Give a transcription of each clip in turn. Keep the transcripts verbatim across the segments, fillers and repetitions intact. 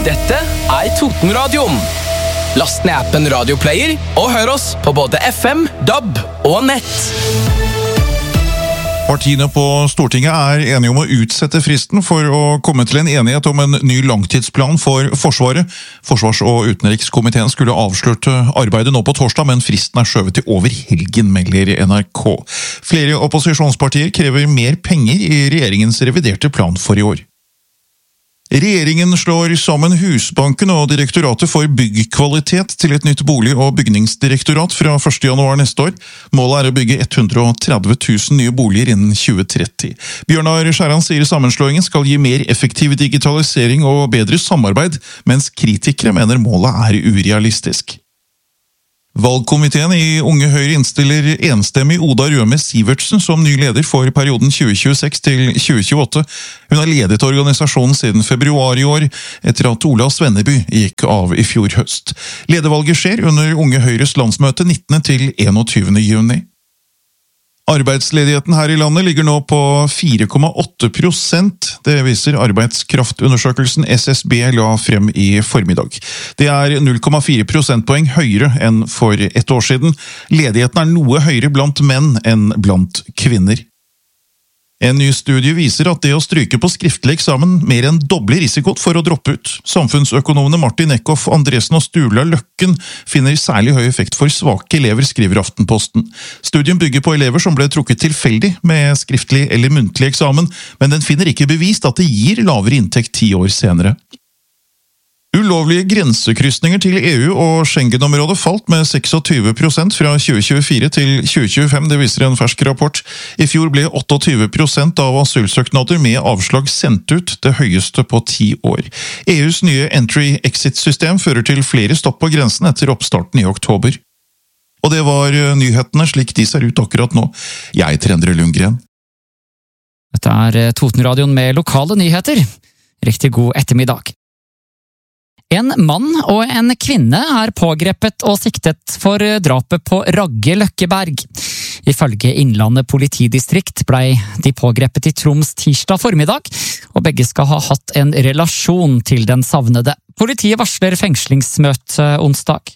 Dette er Totenradioen. Last ned appen Radioplayer og hør oss på både F M, D A B og nett. Partiene på Stortinget er enige om å utsette fristen for å komme til en enighet om en ny langtidsplan for Forsvaret. Forsvars- og utenrikskomiteen skulle avsløre arbeidet nå på torsdag, men fristen er skjøvet til over helgen, melder N R K. Flere opposisjonspartier krever mer penger i regjeringens reviderte plan for i år. Regjeringen slår sammen Husbanken og Direktoratet for byggkvalitet til et nytt bolig- og bygningsdirektorat fra første januar neste år. Målet er å bygge hundre og tretti tusen nye boliger innen tjue tretti. Bjørnar Skjæran sier sammenslåingen skal gi mer effektiv digitalisering og bedre samarbeid, mens kritikere mener målet er urealistisk. Valgkomiteen i Unge Høyre innstiller enstemmig Oda Røme Sivertsen som ny leder for perioden tjue tjueseks til tjue tjueåtte. Hun har ledet organisasjonen siden februar i år, etter at Ola Svenneby gikk av i fjor høst. Ledervalget skjer under Unge Høyres landsmøte nittende til enogtyvende juni. Arbeidsledigheten her i landet ligger nå på fire komma åtte prosent. Det viser arbeidskraftundersøkelsen S S B la frem i formiddag. Det er null komma fire prosentpoeng høyere enn for ett år siden. Ledigheten er noe høyere blant menn enn blant kvinner. En ny studie viser at det å stryke på skriftlig eksamen mer enn dobler risikoen for å droppe ut. Samfunnsøkonomene Martin Eckhoff, Andresen og Sturla Løkken finner særlig høy effekt for svake elever, skriver Aftenposten. Studien bygger på elever som ble trukket tilfeldig med skriftlig eller muntlig eksamen, men den finner ikke bevist at det gir lavere inntekt ti år senere. Ulovlige grensekryssninger til E U og Schengen-området falt med tjueseks prosent fra tjue tjuefire til tjue tjuefem, det viser en fersk rapport. I fjor ble tjueåtte prosent av asylsøknader med avslag sendt ut, det høyeste på ti år. E U's nye Entry-Exit-system fører til flere stopp på grensen etter oppstarten i oktober. Og det var nyhetene slik de ser ut akkurat nå. Jeg heter Endre Lundgren. Dette er Totenradioen med lokale nyheter. Riktig god ettermiddag. En mann og en kvinne er pågrepet og siktet for drapet på Ragge Løkkeberg. Ifølge Innlandet politidistrikt ble de pågrepet i Troms tirsdag formiddag, og begge skal ha hatt en relasjon til den savnede. Politiet varsler fengslingsmøte onsdag.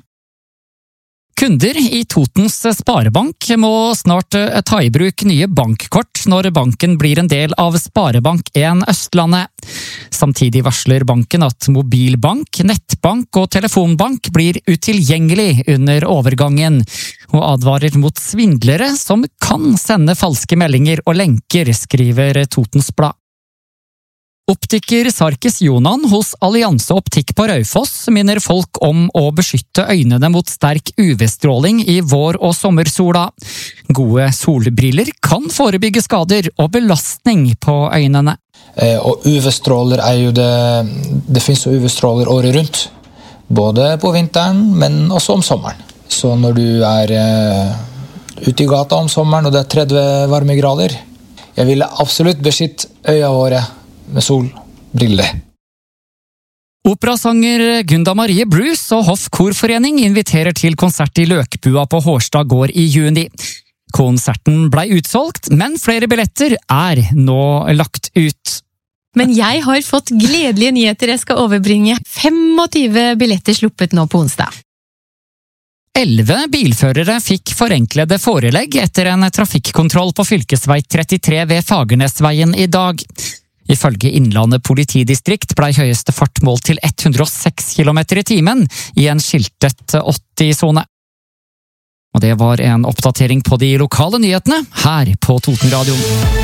Kunder i Totens Sparebank må snart ta i bruk nye bankkort når banken blir en del av Sparebank en Østlandet. Samtidig varsler banken at mobilbank, nettbank og telefonbank blir utilgjengelig under overgangen, og advarer mot svindlere som kan sende falske meldinger og lenker, skriver Totens Blad. Optiker Sarkis Jonan hos Allianse Optikk på Raufoss minner folk om å beskytte øynene mot sterk U V-stråling i vår- og sommersola. Gode solbriller kan forebygge skader og belastning på øynene. Eh, og U V-stråler er jo det, det finnes jo U V-stråler året rundt. Både på vinteren, men også om sommeren. Så når du er eh, ute i gata om sommeren og det er tretti varmegrader, jeg ville absolutt beskytte øya våre med solbriller. Operasanger Gunda Marie Bruce og Hoff Korforening inviterer til konsert i Løkbua på Hårstad gård i juni. Konserten ble utsolgt, men flere billetter er nå lagt ut. Men jeg har fått gledelige nyheter jeg skal overbringe. tjuefem billetter sluppet nå på onsdag. Elleve bilførere fikk forenklede forelegg etter en trafikkontroll på fylkesvei trettitre ved Fagernesveien i dag. Ifølge Innlandet politidistrikt ble høyeste fart målt til hundre og seks kilometer i timen i en skiltet åtti-sone. Og det var en oppdatering på de lokale nyhetene her på Totenradioen.